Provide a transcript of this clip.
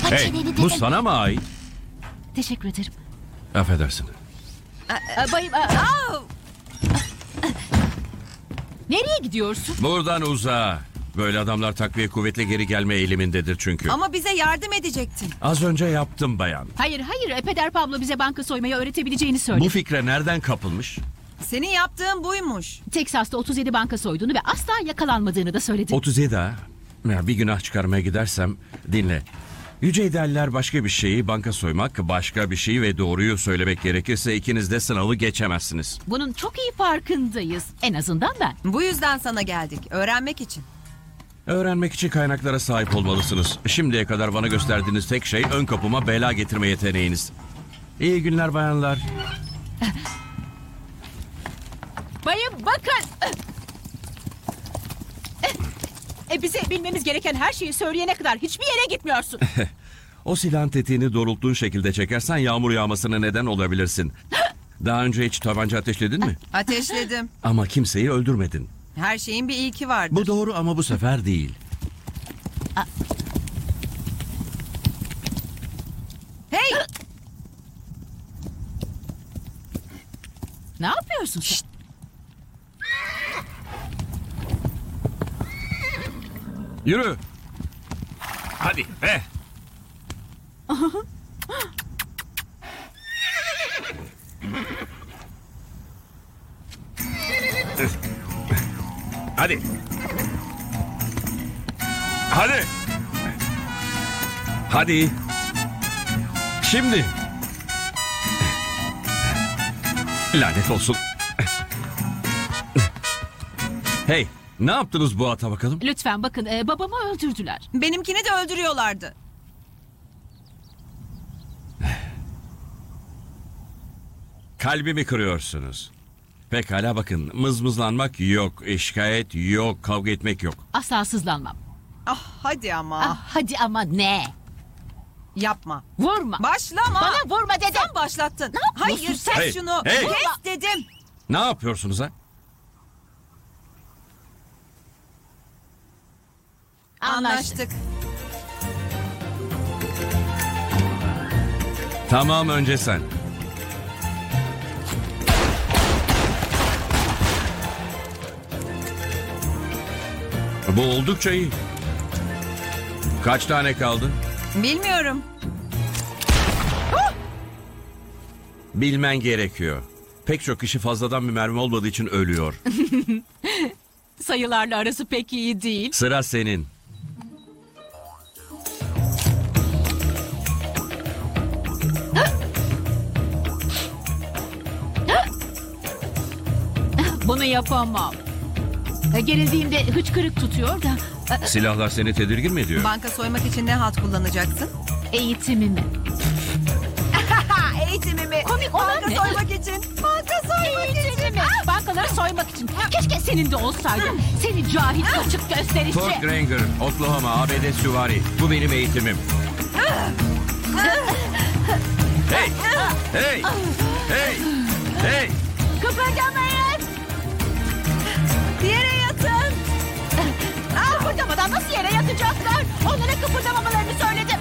Kapa Hey, çeneni dedim. bu sana mı ait? Teşekkür ederim. Affedersin. Bayım. Nereye gidiyorsun? Buradan uzağa. Böyle adamlar takviye kuvvetle geri gelme eğilimindedir çünkü. Ama bize yardım edecektin. Az önce yaptım bayan. Hayır. Peder Pablo bize banka soymayı öğretebileceğini söyledi. Bu fikre nereden kapılmış? Senin yaptığın buymuş. Teksas'ta 37 banka soyduğunu ve asla yakalanmadığını da söyledi. 37 ha. Ya bir günah çıkarmaya gidersem dinle. Yüce idealler başka bir şeyi, banka soymak başka bir şey ve doğruyu söylemek gerekirse ikiniz de sınavı geçemezsiniz. Bunun çok iyi farkındayız. En azından ben. Bu yüzden sana geldik. Öğrenmek için. Öğrenmek için kaynaklara sahip olmalısınız. Şimdiye kadar bana gösterdiğiniz tek şey ön kapıma bela getirme yeteneğiniz. İyi günler bayanlar. Bayım bakın. Bize bilmemiz gereken her şeyi söyleyene kadar hiçbir yere gitmiyorsun. O silahın tetiğini doğrulttuğun şekilde çekersen yağmur yağmasına neden olabilirsin. Daha önce hiç tabanca ateşledin mi? Ateşledim. Ama kimseyi öldürmedin. Her şeyin bir ilki vardır. Bu doğru ama bu sefer değil. Hey! Ne yapıyorsun sen? Yürü. Hadi be. Hadi. Hadi. Hadi. Şimdi. Lanet olsun. Hey, ne yaptınız bu ata bakalım? Lütfen bakın babamı öldürdüler. Benimkini de öldürüyorlardı. Kalbimi kırıyorsunuz. Pekala bakın, mızmızlanmak yok, şikayet yok, kavga etmek yok. Asla sızlanmam. Ah hadi ama. Hadi ama ne? Yapma. Vurma. Başlama. Bana vurma dedim. Sen başlattın. Ne yapıyorsun Hayır sen? sen Hey, şunu. hey. Kes dedim. Ne yapıyorsunuz ha? Anlaştık. Tamam, önce sen. Bu oldukça iyi. Kaç tane kaldı? Bilmiyorum. Bilmen gerekiyor. Pek çok kişi fazladan bir mermi olmadığı için ölüyor. Sayılarla arası pek iyi değil. Sıra senin. Bunu yapamam. Gerildiğimde hıçkırık tutuyor da Silahlar seni tedirgin mi ediyor? Banka soymak için ne hat kullanacaksın? eğitimimi. Eğitimimi. Komik olan Banka ne? soymak için. Banka soymak için. Eğitimimi. Bankaları soymak için. Keşke senin de olsaydı. Seni cahil açık gösterici. Fort Granger, Oklahoma, ABD süvari. Bu benim eğitimim. Hey! Hey! Hey! Hey! Kıpırdamayın. Yere yatın. Kıpırdamadan nasıl yere yatacaklar? Onlara kıpırdamamalarını söyledim.